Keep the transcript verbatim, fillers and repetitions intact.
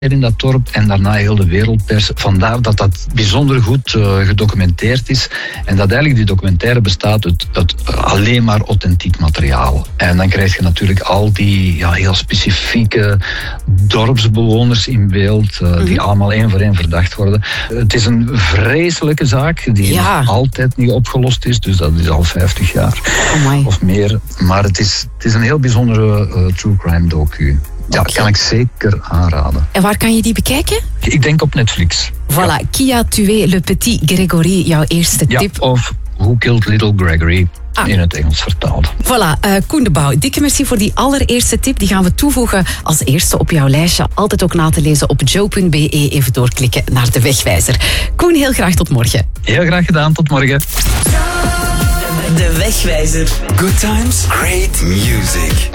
in dat dorp en daarna heel de wereldpers. Vandaar dat dat bijzonder goed uh, gedocumenteerd is en dat eigenlijk die documentaire bestaat uit, uit alleen maar authentiek materiaal. En dan krijg je natuurlijk al die ja, heel specifieke dorpsbewoners in beeld, uh, mm-hmm. die allemaal één voor één verdacht worden. Het is een vreselijke zaak die ja. nog altijd niet opgelost is, dus dat is al vijftig jaar oh of meer. Maar het is, het is een heel bijzondere uh, true crime docu. Ja, okay. Kan ik zeker aanraden. En waar kan je die bekijken? Ik denk op Netflix. Voilà, ja. Qui a tué le petit Gregory, jouw eerste ja, tip. Of Who Killed Little Gregory, ah. in het Engels vertaald. Voilà, uh, Koen de Bouw, dikke merci voor die allereerste tip. Die gaan we toevoegen als eerste op jouw lijstje. Altijd ook na te lezen op joe punt be. Even doorklikken naar de wegwijzer. Koen, heel graag tot morgen. Heel graag gedaan, tot morgen. De wegwijzer. Good times, great music.